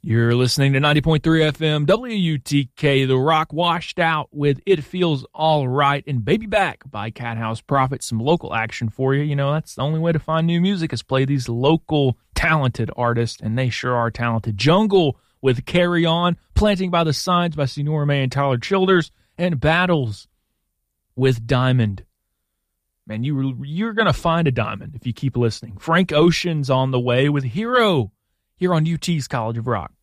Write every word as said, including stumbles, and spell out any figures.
You're listening to ninety point three F M, W U T K, The Rock, washed out with It Feels All Right and Baby Back by Cathouse Prophet. Some local action for you. You know, that's the only way to find new music is play these local talented artists, and they sure are talented. Jungle with Carry On, Planting by the Signs by Senora May and Tyler Childers, and Battles with Diamond. Man, you, you're going to find a diamond if you keep listening. Frank Ocean's on the way with Hero here on U T's College of Rock.